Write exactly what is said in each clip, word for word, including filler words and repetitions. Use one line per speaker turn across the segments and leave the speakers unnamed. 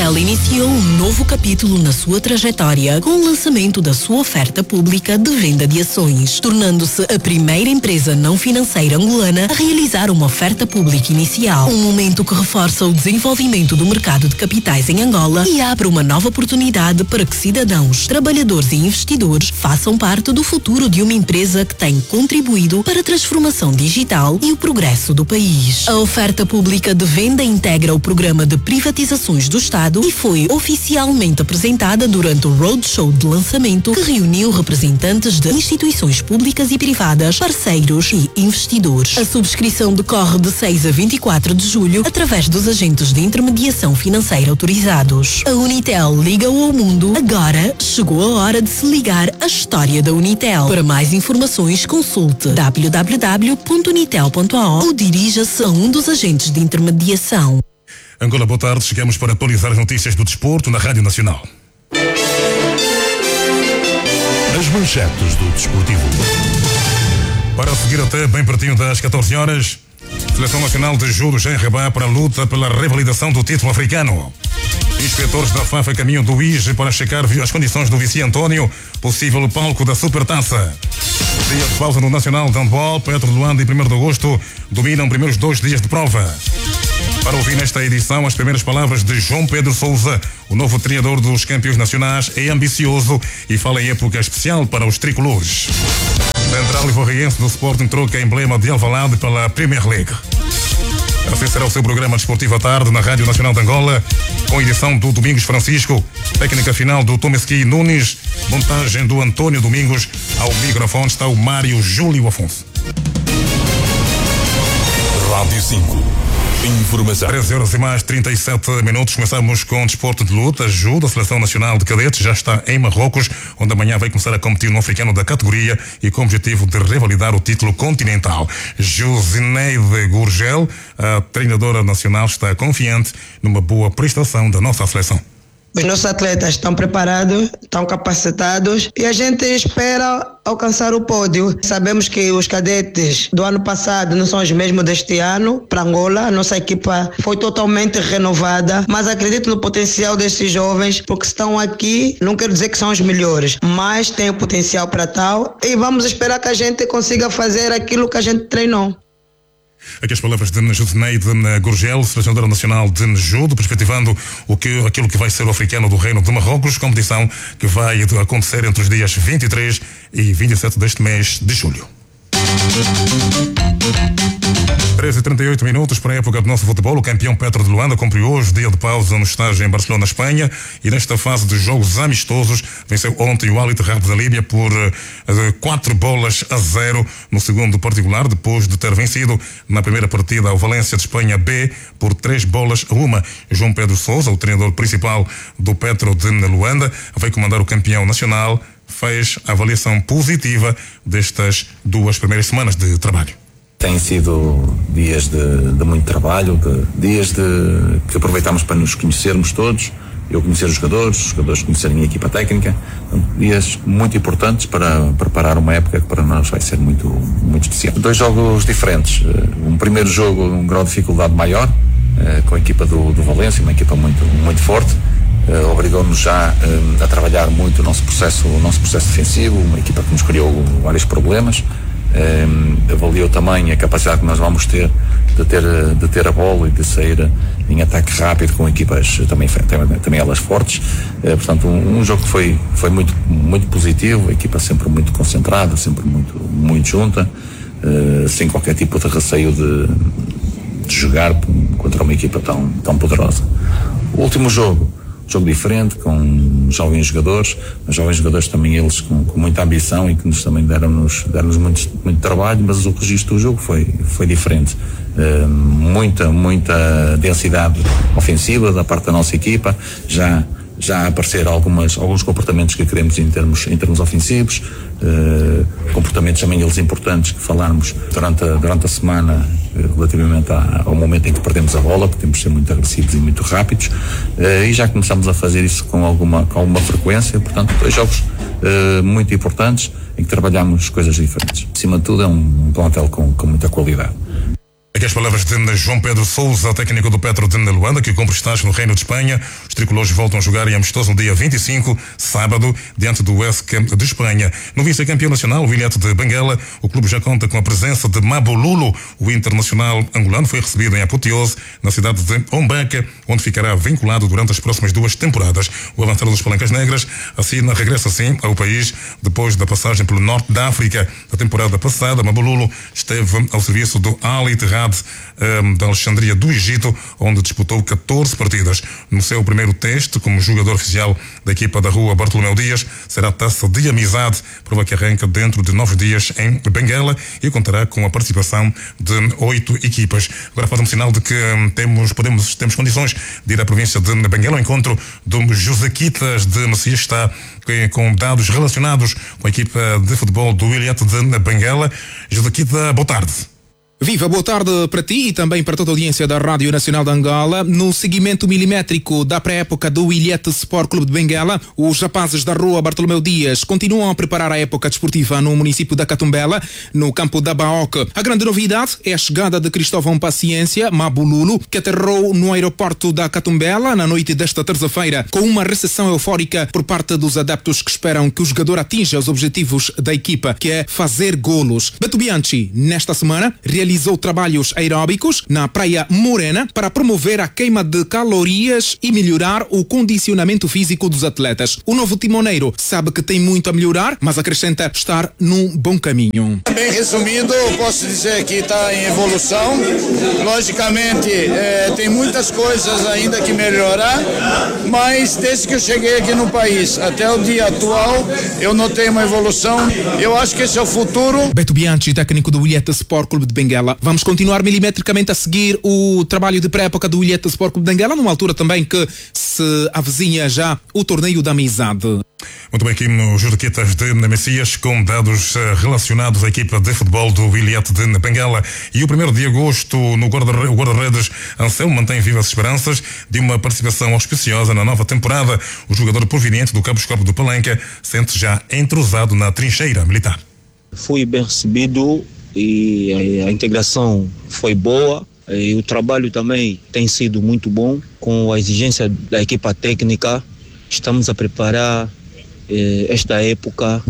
Unitel iniciou um novo capítulo na sua trajetória com o lançamento da sua oferta pública de venda de ações, tornando-se a primeira empresa não financeira angolana a realizar uma oferta pública inicial. Um momento que reforça o desenvolvimento do mercado de capitais em Angola e abre uma nova oportunidade para que cidadãos, trabalhadores e investidores façam parte do futuro de uma empresa que tem contribuído para a transformação digital e o progresso do país. A oferta pública de venda integra o programa de privatizações do Estado e foi oficialmente apresentada durante o roadshow de lançamento que reuniu representantes de instituições públicas e privadas, parceiros e investidores. A subscrição decorre de seis a vinte e quatro de julho através dos agentes de intermediação financeira autorizados. A Unitel liga-o ao mundo. Agora chegou a hora de se ligar à história da Unitel. Para mais informações, consulte w w w ponto unitel ponto a o ou dirija-se a um dos agentes de intermediação.
Angola, boa tarde. Chegamos para atualizar as notícias do desporto na Rádio Nacional.
As manchetes do desportivo.
Para seguir até bem pertinho das catorze horas, Seleção Nacional de Judo já em Rabat para a luta pela revalidação do título africano. Inspetores da F A F a caminho do I J para checar as condições do Vici Antônio, possível palco da Supertaça. Dia de pausa no Nacional de Handball, Petro de Luanda e primeiro de agosto dominam os primeiros dois dias de prova. Para ouvir nesta edição as primeiras palavras de João Pedro Sousa, o novo treinador dos campeões nacionais, é ambicioso e fala em época especial para os tricolores. Central Livorriense do Sporting troca emblema de Alvalade pela Premier League. Assim será o seu programa desportivo à tarde na Rádio Nacional de Angola, com edição do Domingos Francisco, técnica final do Tomeski Nunes, montagem do Antônio Domingos. Ao microfone está o Mário Júlio Afonso.
Rádio cinco. Informação.
treze horas e mais trinta e sete minutos. Começamos com desporto de luta. Judo, a Seleção Nacional de Cadetes já está em Marrocos, onde amanhã vai começar a competir no africano da categoria e com o objetivo de revalidar o título continental. Josineide Gurgel, a treinadora nacional, está confiante numa boa prestação da nossa seleção.
Os nossos atletas estão preparados, estão capacitados e a gente espera alcançar o pódio. Sabemos que os cadetes do ano passado não são os mesmos deste ano para Angola. A nossa equipa foi totalmente renovada, mas acredito no potencial desses jovens, porque estão aqui, não quero dizer que são os melhores, mas têm o potencial para tal e vamos esperar que a gente consiga fazer aquilo que a gente treinou.
Aqui as palavras de Josineide Gurgel, selecionadora nacional de judo, perspectivando o que, aquilo que vai ser o africano do Reino de Marrocos, competição que vai acontecer entre os dias vinte e três e vinte e sete deste mês de julho. treze e trinta e oito minutos para a época do nosso futebol. O campeão Petro de Luanda cumpriu hoje dia de pausa no estágio em Barcelona, Espanha, e nesta fase de jogos amistosos venceu ontem o Al Ittihad da Líbia por uh, quatro bolas a zero no segundo particular, depois de ter vencido na primeira partida ao Valência de Espanha B por três bolas a uma. João Pedro Sousa, o treinador principal do Petro de Luanda, vai comandar o campeão nacional, fez a avaliação positiva destas duas primeiras semanas de trabalho.
Têm sido dias de, de muito trabalho, de, dias de, que aproveitamos para nos conhecermos todos, eu conhecer os jogadores, os jogadores conhecerem a equipa técnica, dias muito importantes para preparar uma época que para nós vai ser muito, muito especial. Dois jogos diferentes, um primeiro jogo um grau de dificuldade maior, com a equipa do, do Valência, uma equipa muito, muito forte, obrigou-nos já a trabalhar muito o nosso processo, o nosso processo defensivo, uma equipa que nos criou vários problemas. Um, avaliou também a capacidade que nós vamos ter de ter, de ter a bola e de sair em ataque rápido com equipas também, também, também elas fortes. Uh, portanto, um, um jogo que foi, foi muito, muito positivo, a equipa sempre muito concentrada, sempre muito, muito junta, uh, sem qualquer tipo de receio de, de jogar contra uma equipa tão, tão poderosa. O último jogo, jogo diferente, com jovens jogadores, mas jovens jogadores também eles com, com muita ambição e que nos também deram-nos deram-nos muito, muito trabalho, mas o registro do jogo foi, foi diferente. Uh, muita, muita densidade ofensiva da parte da nossa equipa, já já aparecer algumas, alguns comportamentos que queremos em termos, em termos ofensivos, uh, comportamentos também eles importantes que falarmos durante a, durante a semana uh, relativamente à, ao momento em que perdemos a bola, porque temos de ser muito agressivos e muito rápidos, uh, e já começamos a fazer isso com alguma, com alguma frequência. Portanto, dois jogos uh, muito importantes em que trabalhamos coisas diferentes. Acima de tudo é um, um plantel com, com muita qualidade.
Aqui as palavras de João Pedro Sousa, técnico do Petro de Luanda, que cumpre estágio no Reino de Espanha. Os tricolores voltam a jogar em amistoso no dia vinte e cinco, sábado, diante do Huesca de Espanha. No vice-campeão nacional, o Ilhéu de Benguela, o clube já conta com a presença de Mabululo. O internacional angolano foi recebido em apoteose na cidade de Ombaca, onde ficará vinculado durante as próximas duas temporadas. O avançado dos Palancas Negras assina, regressa assim ao país depois da passagem pelo norte da África. Na temporada passada, Mabululo esteve ao serviço do Al Ittihad um, da Alexandria do Egito, onde disputou catorze partidas. No seu primeiro teste como jogador oficial da equipa da Rua Bartolomeu Dias, será taça de amizade, prova que arranca dentro de nove dias em Benguela e contará com a participação de oito equipas. Agora faz um sinal de que um, temos, podemos, temos condições de ir à província de Benguela. O encontro do Josequitas de Messias está com dados relacionados com a equipa de futebol do Ilhéu de Benguela. Josequita, boa tarde.
Viva, boa tarde para ti e também para toda a audiência da Rádio Nacional de Angola. No seguimento milimétrico da pré-época do Ilhéu Sport Clube de Benguela, os rapazes da Rua Bartolomeu Dias continuam a preparar a época desportiva no município da Catumbela, no campo da Baoque. A grande novidade é a chegada de Cristóvão Paciência, Mabululo, que aterrou no aeroporto da Catumbela na noite desta terça-feira, com uma recepção eufórica por parte dos adeptos que esperam que o jogador atinja os objetivos da equipa, que é fazer golos. Beto Bianchi, nesta semana, realizou realizou trabalhos aeróbicos na Praia Morena para promover a queima de calorias e melhorar o condicionamento físico dos atletas. O novo timoneiro sabe que tem muito a melhorar, mas acrescenta estar num bom caminho.
Bem resumido, posso dizer que está em evolução. Logicamente, é, tem muitas coisas ainda que melhorar, mas desde que eu cheguei aqui no país até o dia atual, eu notei uma evolução. Eu acho que esse é o futuro.
Beto Bianchi, técnico do Ilhéu Sport Clube de Benguela. Vamos continuar milimetricamente a seguir o trabalho de pré-época do Ilhéu Sport Clube de Benguela, numa altura também que se avizinha já o torneio da amizade.
Muito bem, aqui no Josequitas de Messias, com dados relacionados à equipa de futebol do Ilhéu de Benguela. E o primeiro de agosto, no guarda-redes, guarda Anselmo mantém vivas esperanças de uma participação auspiciosa na nova temporada. O jogador proveniente do Cabo Escopo do Palanca sente já entrosado na trincheira militar.
Fui bem recebido e a integração foi boa e o trabalho também tem sido muito bom. Com a exigência da equipa técnica, estamos a preparar eh, esta época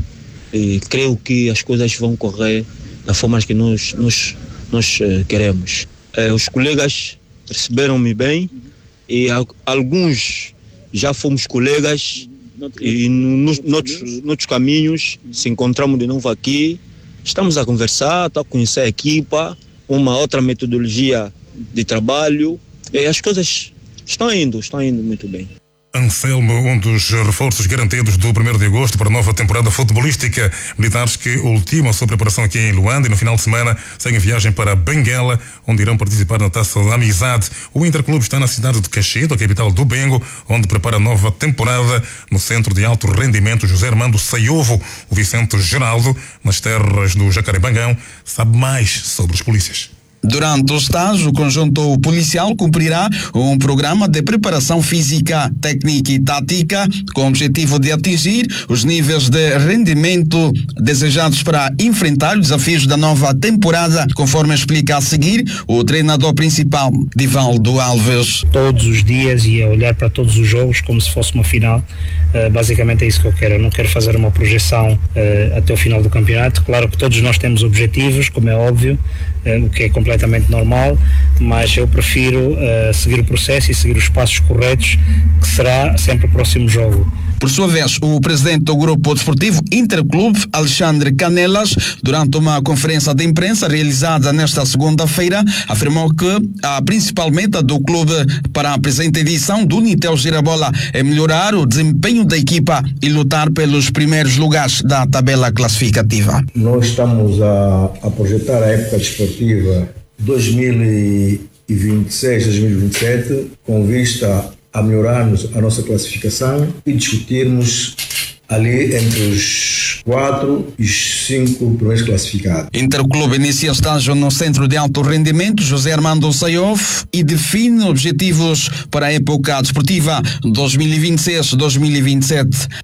e creio que as coisas vão correr da forma que nós, nós, nós eh, queremos. Eh, os colegas receberam-me bem e a, alguns já fomos colegas e nos noutros, noutros caminhos se encontramos de novo aqui. Estamos a conversar, a conhecer a equipa, uma outra metodologia de trabalho e as coisas estão indo, estão indo muito bem.
Anselmo, um dos reforços garantidos do primeiro de agosto para a nova temporada futebolística. Militares que ultimam a sua preparação aqui em Luanda e no final de semana seguem viagem para Benguela, onde irão participar na Taça da Amizade. O Interclube está na cidade de Caxito, a capital do Bengo, onde prepara a nova temporada no Centro de Alto Rendimento José Armando Saiovo. O Vicente Geraldo, nas terras do Jacarebangão, sabe mais sobre os polícias.
Durante o estágio, o conjunto policial cumprirá um programa de preparação física, técnica e tática com o objetivo de atingir os níveis de rendimento desejados para enfrentar os desafios da nova temporada, conforme explica a seguir o treinador principal, Divaldo Alves.
Todos os dias e a olhar para todos os jogos como se fosse uma final, uh, basicamente é isso que eu quero. Eu não quero fazer uma projeção uh, até o final do campeonato. Claro que todos nós temos objetivos, como é óbvio, uh, o que é completamente normal, mas eu prefiro uh, seguir o processo e seguir os passos corretos, que será sempre o próximo jogo.
Por sua vez, o presidente do grupo desportivo Interclube, Alexandre Canelas, durante uma conferência de imprensa realizada nesta segunda-feira, afirmou que a principal meta do clube para a presente edição do Unitel Girabola é melhorar o desempenho da equipa e lutar pelos primeiros lugares da tabela classificativa.
Nós estamos a, a projetar a época desportiva dois mil e vinte e seis, dois mil e vinte e sete com vista a melhorarmos a nossa classificação e discutirmos ali entre os quatro e os cinco primeiros classificados.
Interclube inicia estágio no Centro de Alto Rendimento José Armando Saiovo e define objetivos para a época desportiva dois mil e vinte e seis, dois mil e vinte e sete.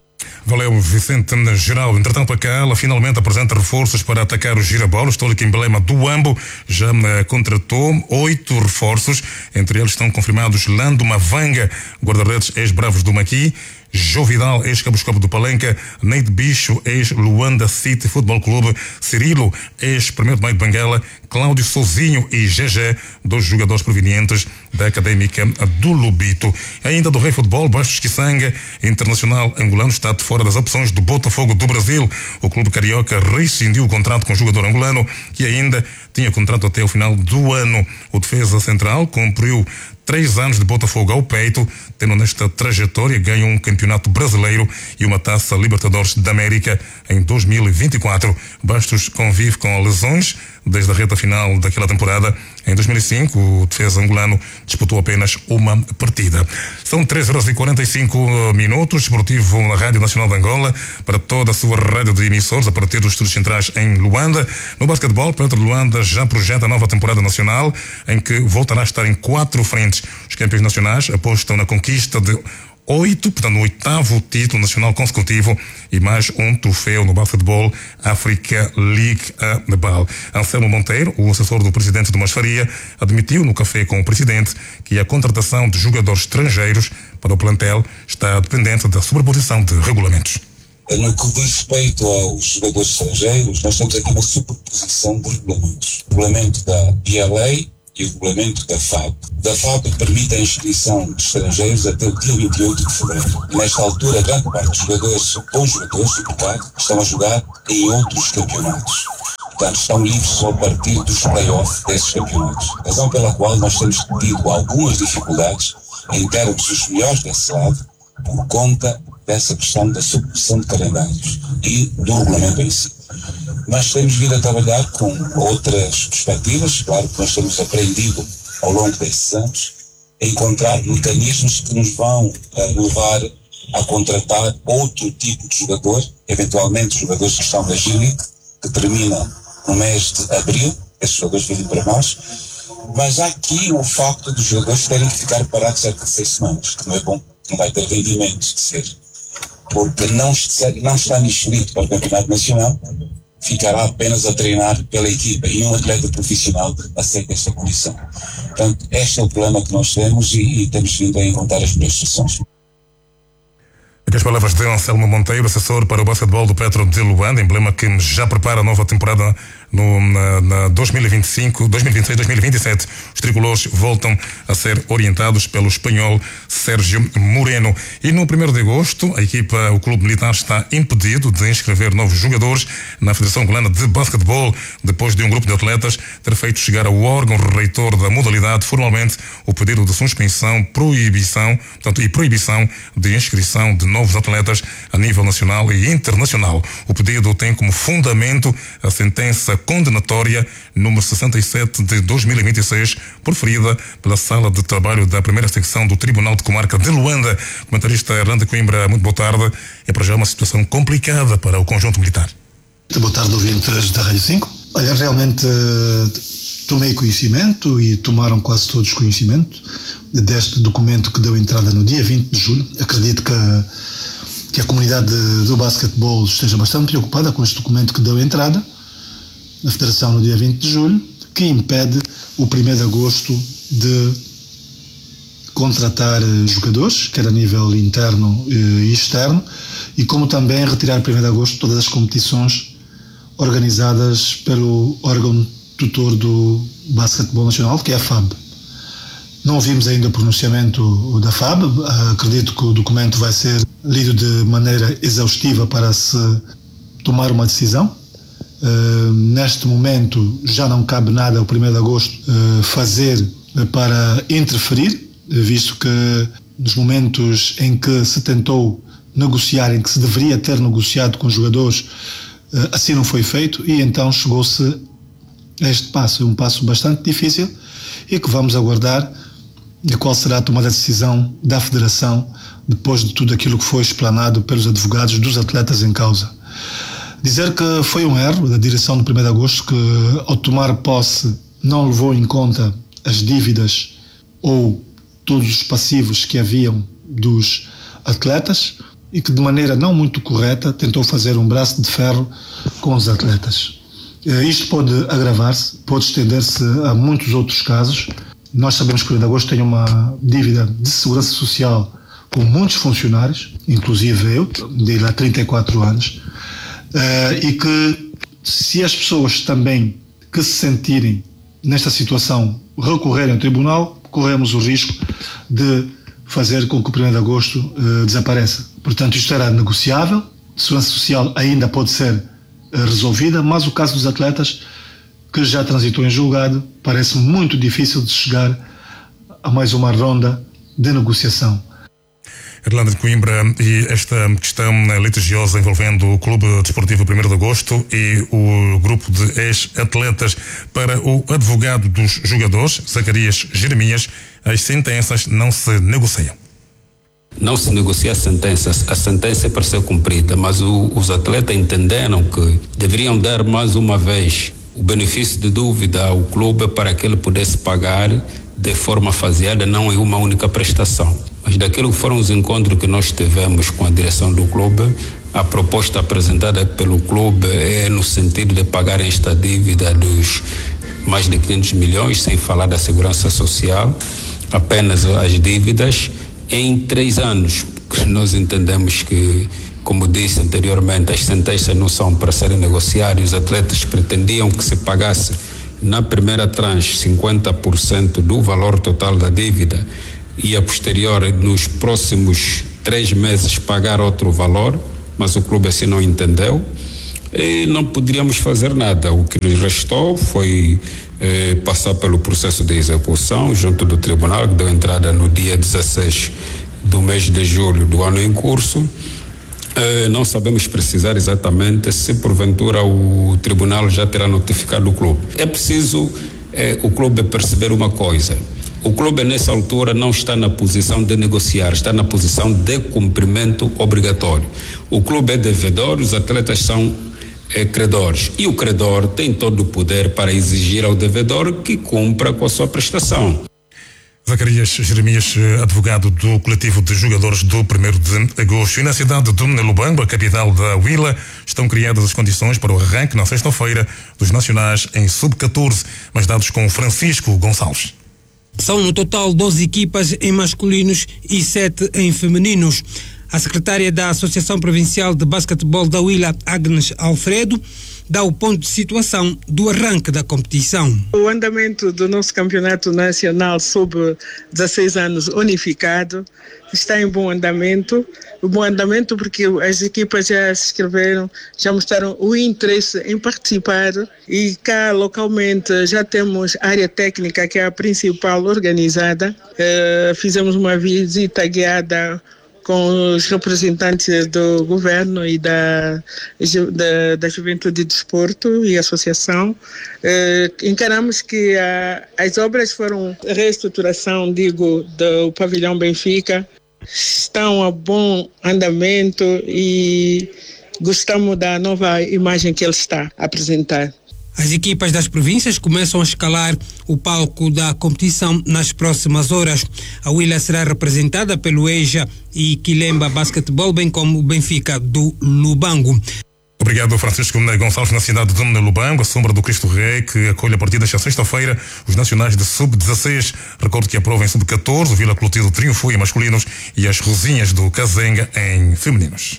Valeu, Vicente Geral. Entretanto, a Cala finalmente apresenta reforços para atacar os girabolas. Histórico emblema do Ambo já uh, contratou oito reforços. Entre eles estão confirmados Lando Mavanga, guarda-redes ex-Bravos do Maqui, Jovidal, ex-Cabo do Palenca, Neide Bicho, ex-Luanda City Futebol Clube, Cirilo, ex-Primeiro de Maio de Benguela, Cláudio Sozinho e G G, dois jogadores provenientes da Académica do Lubito. Ainda do Rei Futebol, Bastos Kisanga, internacional angolano, está de fora das opções do Botafogo do Brasil. O clube carioca rescindiu o contrato com o jogador angolano, que ainda tinha contrato até o final do ano. O defesa central cumpriu três anos de Botafogo ao peito, tendo nesta trajetória ganho um campeonato brasileiro e uma taça Libertadores da América em dois mil e vinte e quatro. Bastos convive com lesões desde a reta final daquela temporada. Em dois mil e cinco, o defesa angolano disputou apenas uma partida. São três horas e quarenta e cinco minutos. Esportivo na Rádio Nacional de Angola, para toda a sua rede de emissores, a partir dos estúdios centrais em Luanda. No basquetebol, Petro de Luanda já projeta a nova temporada nacional, em que voltará a estar em quatro frentes. Os campeões nacionais apostam na conquista de oito, portanto, no oitavo título nacional consecutivo e mais um troféu no basquetebol Africa League a Nebal. Anselmo Monteiro, o assessor do presidente do Masfaria, admitiu no café com o presidente que a contratação de jogadores estrangeiros para o plantel está dependente da sobreposição de regulamentos.
No que diz respeito aos jogadores estrangeiros, nós temos aqui uma superposição de regulamentos. O regulamento da B L A e o regulamento da F A B. Da F A B permite a inscrição de estrangeiros até o dia vinte e oito de fevereiro. Nesta altura, grande parte dos jogadores, bons jogadores do mercado, estão a jogar em outros campeonatos. Portanto, estão livres só a partir dos play-offs desses campeonatos. Razão pela qual nós temos tido algumas dificuldades em termos dos melhores desse lado, por conta dessa questão da supressão de calendários e do regulamento em si. Mas temos vindo a trabalhar com outras perspectivas. Claro que nós temos aprendido ao longo desses anos a encontrar mecanismos que nos vão uh, levar a contratar outro tipo de jogador, eventualmente jogadores que estão da G-League, que termina no mês de abril. Esses jogadores vêm para nós. Mas há aqui o facto dos jogadores terem que ficar parados cerca de seis semanas, que não é bom, não vai ter rendimentos de ser, porque não está, não está inscrito para o Campeonato Nacional, ficará apenas a treinar pela equipa e um atleta profissional aceita esta condição. Portanto, este é o problema que nós temos e, e temos vindo a encontrar as melhores soluções.
As palavras de Anselmo Monteiro, assessor para o basquetebol do Petro de Luanda, emblema que já prepara a nova temporada no, na, na dois mil e vinte e cinco, dois mil e vinte e seis, dois mil e vinte e sete. Os tricolores voltam a ser orientados pelo espanhol Sérgio Moreno. E no primeiro de agosto, a equipa, o Clube Militar, está impedido de inscrever novos jogadores na Federação Angolana de Basquetebol, depois de um grupo de atletas ter feito chegar ao órgão reitor da modalidade formalmente o pedido de suspensão, proibição, portanto, e proibição de inscrição de novos atletas a nível nacional e internacional. O pedido tem como fundamento a sentença condenatória número sessenta e sete de dois mil e vinte e seis, proferida pela Sala de Trabalho da primeira secção do Tribunal de Comarca de Luanda. Comentarista Hernando Coimbra, muito boa tarde. É para já uma situação complicada para o conjunto militar.
Boa tarde, ouvintes da Rádio cinco. Olha, realmente tomei conhecimento e tomaram quase todos conhecimento deste documento que deu entrada no dia vinte de julho. Acredito que a, que a comunidade do basquetebol esteja bastante preocupada com este documento que deu entrada na Federação no dia vinte de julho, que impede o primeiro de agosto de contratar jogadores, quer a nível interno e externo, e como também retirar primeiro de agosto todas as competições organizadas pelo órgão tutor do basquetebol nacional, que é a F A B. Não ouvimos ainda o pronunciamento da F A B, acredito que o documento vai ser lido de maneira exaustiva para se tomar uma decisão. Uh, neste momento já não cabe nada ao primeiro de agosto uh, fazer uh, para interferir, visto que nos momentos em que se tentou negociar, em que se deveria ter negociado com os jogadores, uh, assim não foi feito, e então chegou-se a este passo. É um passo bastante difícil e que vamos aguardar de qual será a tomada de decisão da Federação depois de tudo aquilo que foi explanado pelos advogados dos atletas em causa. Dizer que foi um erro da direção do primeiro de agosto, que ao tomar posse não levou em conta as dívidas ou todos os passivos que haviam dos atletas, e que de maneira não muito correta tentou fazer um braço de ferro com os atletas. Isto pode agravar-se, pode estender-se a muitos outros casos. Nós sabemos que o de Agosto tem uma dívida de segurança social com muitos funcionários, inclusive eu, de lá trinta e quatro anos, e que se as pessoas também que se sentirem nesta situação recorrerem ao tribunal, corremos o risco de fazer com que o primeiro de agosto uh, desapareça. Portanto, isto era negociável, a segurança social ainda pode ser uh, resolvida, mas o caso dos atletas, que já transitou em julgado, parece muito difícil de chegar a mais uma ronda de negociação.
Irlanda de Coimbra, e esta questão litigiosa envolvendo o Clube Desportivo primeiro de agosto e o grupo de ex-atletas. Para o advogado dos jogadores, Zacarias Jeremias, as sentenças não se negociam.
Não se negocia a sentença, a sentença é para ser cumprida, mas o, os atletas entenderam que deveriam dar mais uma vez o benefício de dúvida ao clube para que ele pudesse pagar de forma faseada, não em uma única prestação. Mas daquilo que foram os encontros que nós tivemos com a direção do clube, a proposta apresentada pelo clube é no sentido de pagar esta dívida dos mais de quinhentos milhões, sem falar da segurança social, apenas as dívidas, em três anos. Nós entendemos que, como disse anteriormente, as sentenças não são para serem negociadas. Os atletas pretendiam que se pagasse na primeira tranche cinquenta por cento do valor total da dívida e a posterior, nos próximos três meses, pagar outro valor, mas o clube assim não entendeu e não poderíamos fazer nada. O que nos restou foi eh, passar pelo processo de execução junto do tribunal, que deu entrada no dia dezesseis do mês de julho do ano em curso. Eh, não sabemos precisar exatamente se porventura o tribunal já terá notificado o clube. É preciso eh, o clube perceber uma coisa: o clube nessa altura não está na posição de negociar, está na posição de cumprimento obrigatório. O clube é devedor, os atletas são é, credores, e o credor tem todo o poder para exigir ao devedor que cumpra com a sua prestação.
Zacarias Jeremias, advogado do coletivo de jogadores do primeiro de agosto. E na cidade de Lubango, a capital da Huila, estão criadas as condições para o arranque na sexta-feira dos nacionais em sub catorze, mas dados com Francisco Gonçalves.
São no total doze equipas em masculinos e sete em femininos. A secretária da Associação Provincial de Basquetebol da Huila, Agnes Alfredo, dá o ponto de situação do arranque da competição.
O andamento do nosso campeonato nacional sob dezesseis anos unificado está em bom andamento. O bom andamento porque as equipas já se inscreveram, já mostraram o interesse em participar, e cá localmente já temos a área técnica, que é a principal organizada. Uh, fizemos uma visita guiada com os representantes do governo e da, da, da Juventude e Desporto e Associação. Eh, encaramos que a, as obras foram reestruturação, digo, do pavilhão Benfica, estão a bom andamento e gostamos da nova imagem que ele está a apresentar.
As equipas das províncias começam a escalar o palco da competição nas próximas horas. A Huila será representada pelo EJA e Quilemba Basquetebol, bem como o Benfica do Lubango.
Obrigado, Francisco Gonçalves. Na cidade de Lubango, a sombra do Cristo Rei, que acolhe a partir desta sexta-feira os nacionais de sub dezesseis. Recordo que a prova em sub catorze, o Vila Clotilde triunfou em masculinos e as Rosinhas do Cazenga em femininos.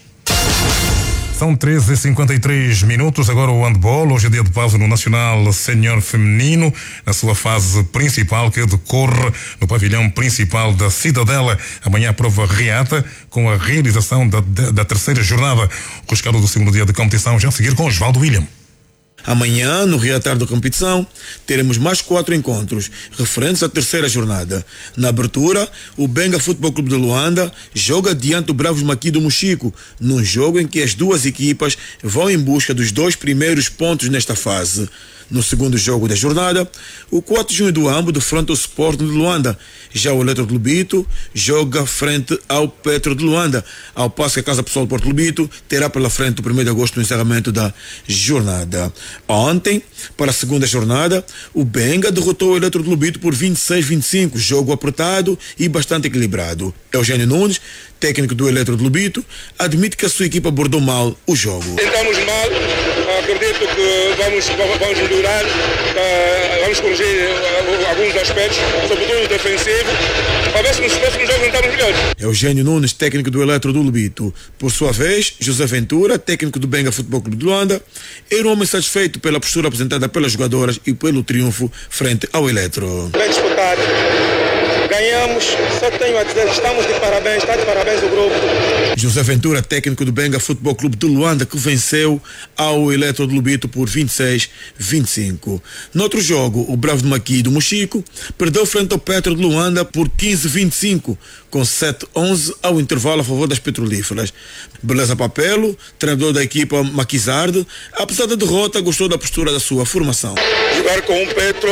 São treze e cinquenta e três minutos, agora o handball. Hoje é dia de pausa no Nacional Sénior Feminino, na sua fase principal, que decorre no pavilhão principal da Cidadela. Amanhã a prova reata, com a realização da, da, da terceira jornada. O rescaldo do segundo dia de competição já a seguir com Osvaldo William.
Amanhã, no reatar da competição, teremos mais quatro encontros referentes à terceira jornada. Na abertura, o Benga Futebol Clube de Luanda joga diante do Bravos Maqui do Mochico, num jogo em que as duas equipas vão em busca dos dois primeiros pontos nesta fase. No segundo jogo da jornada, o quatro de junho do Ambo defronta o Sporting de Luanda. Já o Eletro de Lubito joga frente ao Petro de Luanda, ao passo que a Casa Pessoal de Porto Lubito terá pela frente o primeiro de agosto no encerramento da jornada. Ontem, para a segunda jornada, o Benga derrotou o Eletro de Lubito por vinte e seis a vinte e cinco, jogo apertado e bastante equilibrado. Eugênio Nunes, técnico do Eletro de Lubito, admite que a sua equipa abordou mal o jogo.
Tentamos mal, acredito que vamos, vamos melhorar, vamos corrigir alguns aspectos, sobretudo o defensivo, para ver se nos próximos jogos não estamos melhores.
Eugênio Nunes, técnico do Eletro do Lubito. Por sua vez, José Ventura, técnico do Benga Futebol Clube de Luanda, era um homem satisfeito pela postura apresentada pelas jogadoras e pelo triunfo frente ao Eletro.
Bem disputado. Ganhamos, só tenho a dizer que estamos de parabéns, está de parabéns o grupo.
José Ventura, técnico do Benga Futebol Clube de Luanda, que venceu ao Eletro de Lubito por vinte e seis a vinte e cinco. No outro jogo, o Bravo de Maqui do Mochico perdeu frente ao Petro de Luanda por quinze a vinte e cinco, com sete a onze ao intervalo a favor das petrolíferas. Beleza Papelo, treinador da equipa Maquizarde, apesar da derrota, gostou da postura da sua formação.
Jogar com um Petro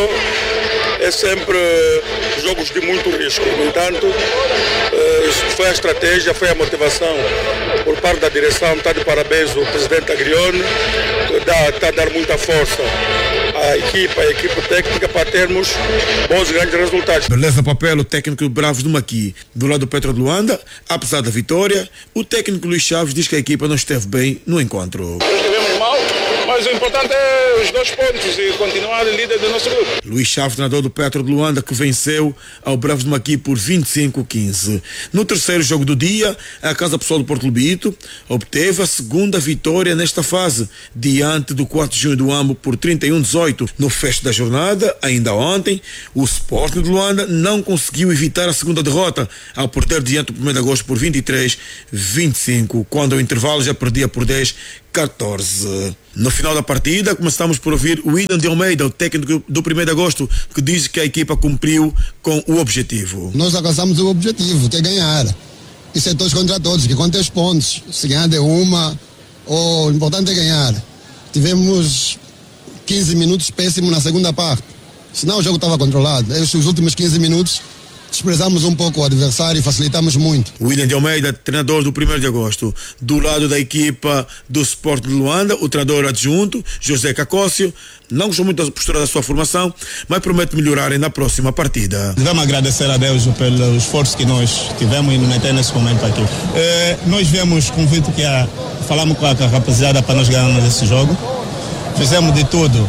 é sempre jogos de muito risco. No entanto, foi a estratégia, foi a motivação por parte da direção. Está de parabéns o presidente Agrione, que está a dar muita força à equipa, à equipa técnica, para termos bons e grandes resultados.
Beleza Papel, o técnico do Bravos do Maqui. Do lado do Petro de Luanda, apesar da vitória, o técnico Luís Chaves diz que a equipa não esteve bem no encontro.
Estivemos mal, mas o importante é os dois pontos e continuar líder do nosso grupo.
Luís Chaves, treinador do Petro de Luanda, que venceu ao Bravos do Maqui por vinte e cinco a quinze. No terceiro jogo do dia, a Casa Pessoal do Porto Lubito obteve a segunda vitória nesta fase, diante do quatro de junho do Ambo por trinta e um a dezoito. No fecho da jornada, ainda ontem, o Sporting de Luanda não conseguiu evitar a segunda derrota, ao perder diante do primeiro de agosto por vinte e três a vinte e cinco, quando ao intervalo já perdia por dez a catorze. No final da partida, começamos por ouvir o William de Almeida, o técnico do primeiro de agosto, que diz que a equipa cumpriu com o objetivo.
Nós alcançamos o objetivo, que é ganhar. Isso é todos contra todos, que conta os pontos. Se ganhar de uma, oh, o importante é ganhar. Tivemos quinze minutos péssimos na segunda parte. Senão o jogo estava controlado. Esses últimos quinze minutos desprezamos um pouco o adversário e facilitamos muito.
William de Almeida, treinador do primeiro de agosto. Do lado da equipa do Sport de Luanda, o treinador adjunto, José Cacócio, não gostou muito da postura da sua formação, mas promete melhorar na próxima partida.
Devemos agradecer a Deus pelo esforço que nós tivemos e nos meter nesse momento aqui. Eh, nós vemos convite que a, falamos com a rapaziada para nós ganharmos esse jogo. Fizemos de tudo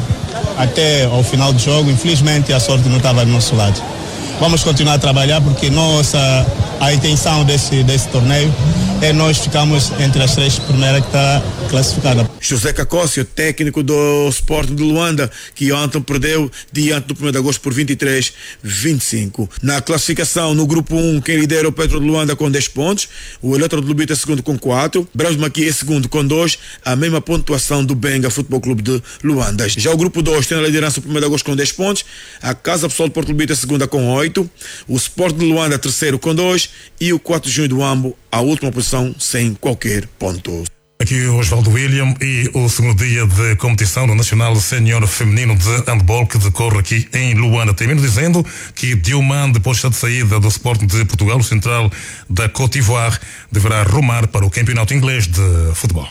até ao final do jogo. Infelizmente a sorte não estava do nosso lado. Vamos continuar a trabalhar porque nossa, a intenção desse, desse torneio é nós ficarmos entre as três primeiras que está classificada.
José Cacócio, técnico do Sport de Luanda, que ontem perdeu diante do primeiro de agosto por vinte e três a vinte e cinco. Na classificação, no grupo um, quem lidera o Petro de Luanda com dez pontos, o Eletro de Lubito é segundo com quatro, Bravos de Maqui é segundo com dois, a mesma pontuação do Benga Futebol Clube de Luanda. Já o grupo dois tem a liderança o primeiro de agosto com dez pontos, a Casa Pessoal do Porto Lubito é segunda com oito, o Sport de Luanda terceiro com dois e o quatro de junho do Ambo a última posição sem qualquer ponto.
Aqui o Osvaldo William e o segundo dia de competição no Nacional Sénior Feminino de Handball que decorre aqui em Luanda. Termino dizendo que Dilman, depois de saída do Sporting de Portugal, o central da Côte d'Ivoire, deverá rumar para o Campeonato Inglês de Futebol.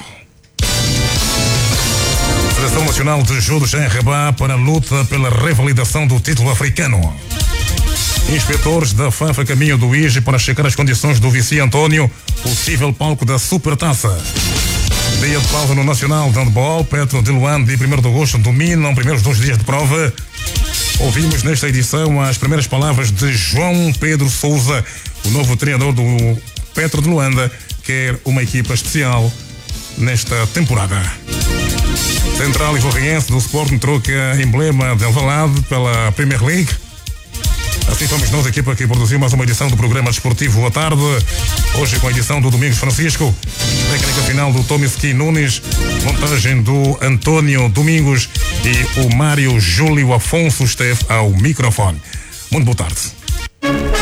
Seleção Nacional de Judo já em Rabat para a luta pela revalidação do título africano. Inspetores da F A F a caminho do I G para checar as condições do Vici António, possível palco da Supertaça. Dia de pausa no Nacional de Handball, Petro de Luanda e primeiro de agosto dominam primeiros dois dias de prova. Ouvimos nesta edição as primeiras palavras de João Pedro Souza, o novo treinador do Petro de Luanda, que é uma equipa especial nesta temporada. Central Ivoiriense do Sporting troca emblema de Alvalade pela Premier League. Assim fomos nós, a equipa que produziu mais uma edição do programa desportivo à tarde. Hoje com a edição do Domingos Francisco, técnica final do Tomiski Nunes, montagem do António Domingos e o Mário Júlio Afonso esteve ao microfone. Muito boa tarde.